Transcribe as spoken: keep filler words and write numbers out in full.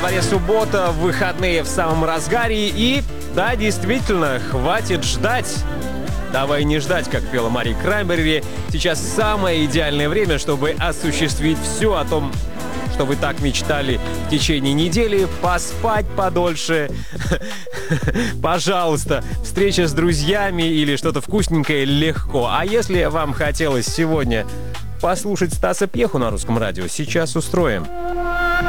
дворе суббота, выходные в самом разгаре. И, да, действительно, хватит ждать. Давай не ждать, как пела Мари Краймбрери. Сейчас самое идеальное время, чтобы осуществить все о том, что вы так мечтали в течение недели. Поспать подольше. Пожалуйста, встреча с друзьями или что-то вкусненькое легко. А если вам хотелось сегодня послушать Стаса Пьеху на русском радио, сейчас устроим.